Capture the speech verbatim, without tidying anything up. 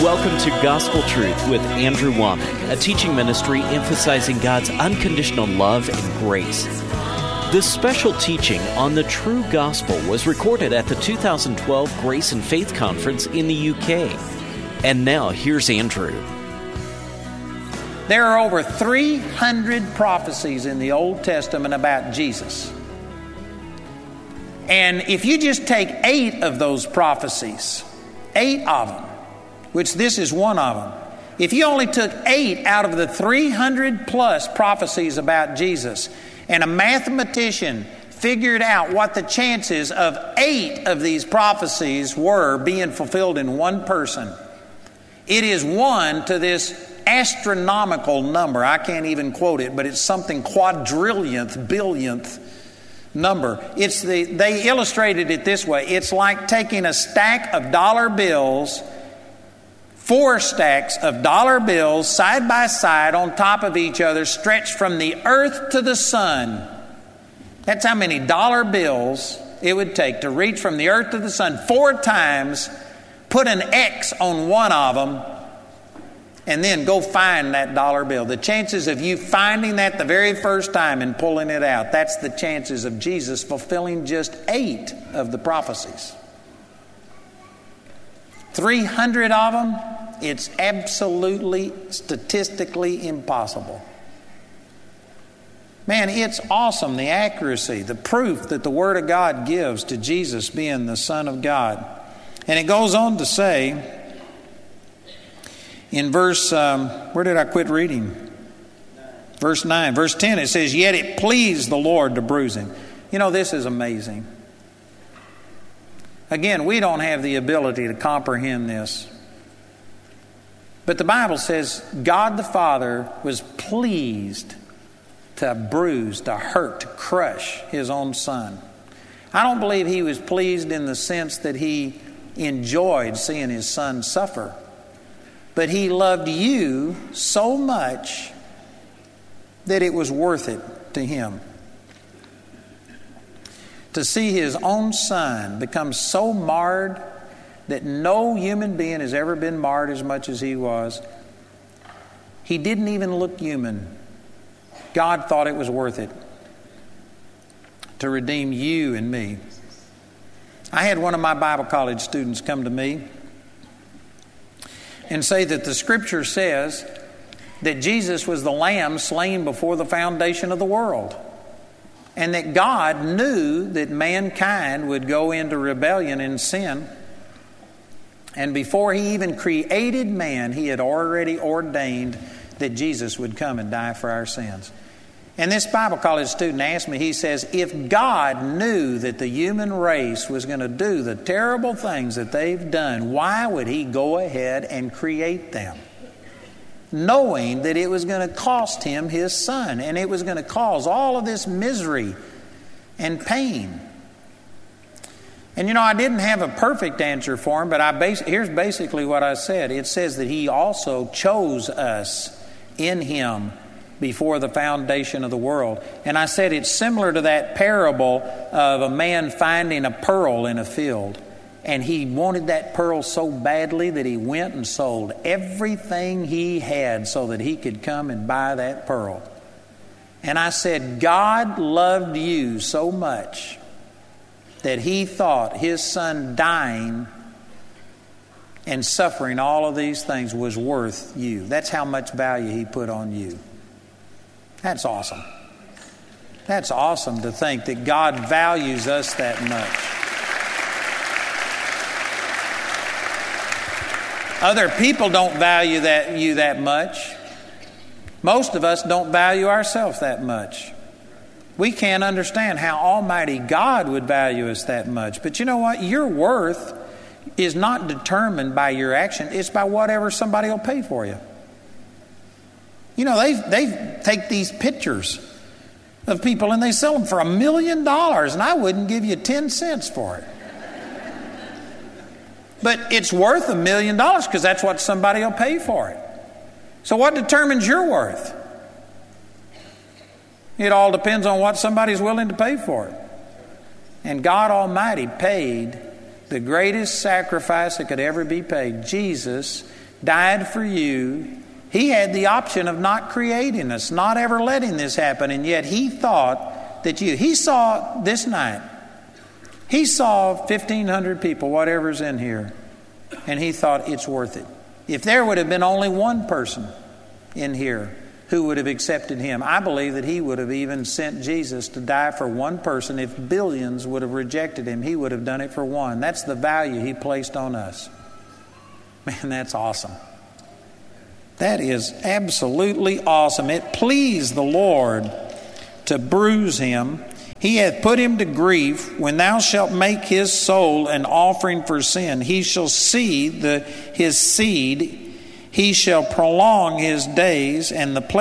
Welcome to Gospel Truth with Andrew Womack, a teaching ministry emphasizing God's unconditional love and grace. This special teaching on the true gospel was recorded at the two thousand twelve Grace and Faith Conference in the U K. And now, here's Andrew. There are over three hundred prophecies in the Old Testament about Jesus. And if you just take eight of those prophecies, eight of them, which this is one of them, if you only took eight out of the three hundred plus prophecies about Jesus, and a mathematician figured out what the chances of eight of these prophecies were being fulfilled in one person, it is one to this astronomical number. I can't even quote it, but it's something quadrillionth, billionth number. It's the, they illustrated it this way. It's like taking a stack of dollar bills, four stacks of dollar bills side by side on top of each other, stretched from the earth to the sun. That's how many dollar bills it would take to reach from the earth to the sun four times, put an X on one of them, and then go find that dollar bill. The chances of you finding that the very first time and pulling it out, that's the chances of Jesus fulfilling just eight of the prophecies. three hundred of them, it's absolutely statistically impossible. Man, it's awesome, the accuracy, the proof that the Word of God gives to Jesus being the Son of God. And it goes on to say, in verse, um, where did I quit reading? Verse nine. Verse ten, it says, "Yet it pleased the Lord to bruise him." You know, this is amazing. Again, we don't have the ability to comprehend this. But the Bible says God the Father was pleased to bruise, to hurt, to crush His own Son. I don't believe He was pleased in the sense that He enjoyed seeing His Son suffer. But He loved you so much that it was worth it to Him. To see His own Son become so marred that no human being has ever been marred as much as He was. He didn't even look human. God thought it was worth it to redeem you and me. I had one of my Bible college students come to me and say that the Scripture says that Jesus was the Lamb slain before the foundation of the world, and that God knew that mankind would go into rebellion and sin, and before He even created man, He had already ordained that Jesus would come and die for our sins. And this Bible college student asked me, he says, if God knew that the human race was going to do the terrible things that they've done, why would He go ahead and create them? Knowing that it was going to cost Him His Son, and it was going to cause all of this misery and pain. And you know, I didn't have a perfect answer for him, but I bas- here's basically what I said. It says that He also chose us in Him before the foundation of the world. And I said it's similar to that parable of a man finding a pearl in a field. And he wanted that pearl so badly that he went and sold everything he had so that he could come and buy that pearl. And I said, God loved you so much that He thought His Son dying and suffering all of these things was worth you. That's how much value He put on you. That's awesome. That's awesome to think that God values us that much. Other people don't value that you that much. Most of us don't value ourselves that much. We can't understand how Almighty God would value us that much. But you know what? Your worth is not determined by your action. It's by whatever somebody will pay for you. You know, they they take these pictures of people and they sell them for a million dollars, and I wouldn't give you ten cents for it. But it's worth a million dollars because that's what somebody will pay for it. So what determines your worth? It all depends on what somebody's willing to pay for it. And God Almighty paid the greatest sacrifice that could ever be paid. Jesus died for you. He had the option of not creating us, not ever letting this happen, and yet he thought that you, he saw this night, he saw fifteen hundred people, whatever's in here, and he thought it's worth it. If there would have been only one person in here who would have accepted him, I believe that he would have even sent Jesus to die for one person. If billions would have rejected him, he would have done it for one. That's the value he placed on us. Man, that's awesome. That is absolutely awesome. It pleased the Lord to bruise him. He hath put him to grief. When thou shalt make his soul an offering for sin, he shall see the his seed. He shall prolong his days, and the